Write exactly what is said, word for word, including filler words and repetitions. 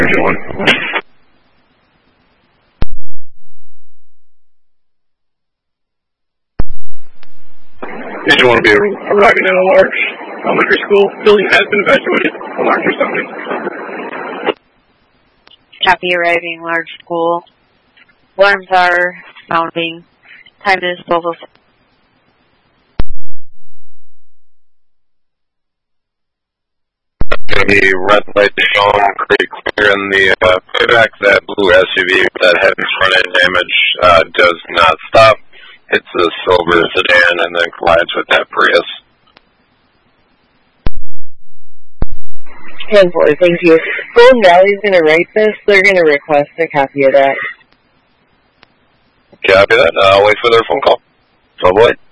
one. Did you want to be arriving in a large elementary school? Building has been evacuated. Alarms are sounding. Copy, arriving large school. Alarms are sounding. Time is twelve oh six. Going to be red light shown pretty clear in the uh, playback. That blue S U V with that head and front end damage uh, does not stop. Hits the silver sedan and then collides with that Prius. ten four, thank you. Golden Valley's going to write this. They're going to request a copy of that. Copy that. I'll wait for their phone call. twelve oh eight.